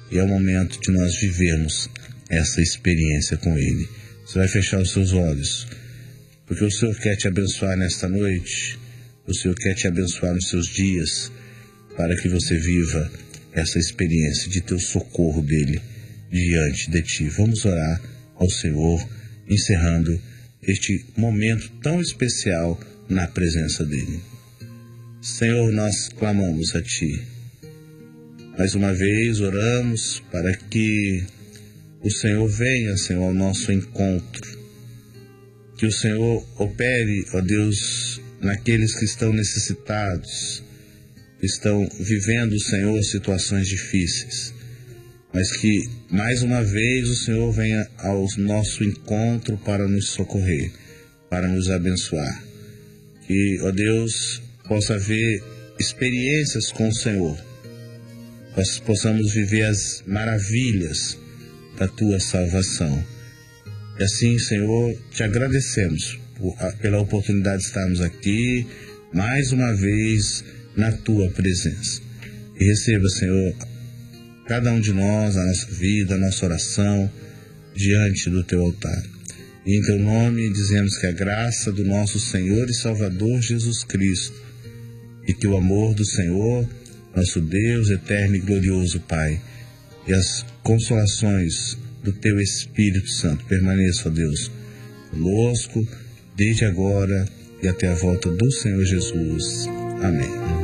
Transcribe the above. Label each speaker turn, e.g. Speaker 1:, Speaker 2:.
Speaker 1: e é o momento de nós vivermos essa experiência com Ele. Você vai fechar os seus olhos, porque o Senhor quer te abençoar nesta noite, o Senhor quer te abençoar nos seus dias, para que você viva essa experiência de ter o socorro dEle diante de ti. Vamos orar ao Senhor, encerrando este momento tão especial na presença dEle. Senhor, nós clamamos a Ti. Mais uma vez oramos para que o Senhor venha, Senhor, ao nosso encontro. Que o Senhor opere, ó Deus, naqueles que estão necessitados, que estão vivendo, Senhor, situações difíceis. Mas que, mais uma vez, o Senhor venha ao nosso encontro para nos socorrer, para nos abençoar. Que, ó Deus, possa haver experiências com o Senhor. Nós possamos viver as maravilhas da Tua salvação. E assim, Senhor, te agradecemos pela oportunidade de estarmos aqui, mais uma vez, na Tua presença. E receba, Senhor, cada um de nós, a nossa vida, a nossa oração, diante do Teu altar. E em Teu nome dizemos que a graça do nosso Senhor e Salvador Jesus Cristo, e que o amor do Senhor, nosso Deus eterno e glorioso Pai, e as consolações do Teu Espírito Santo permaneçam, ó Deus, conosco, desde agora e até a volta do Senhor Jesus. Amém.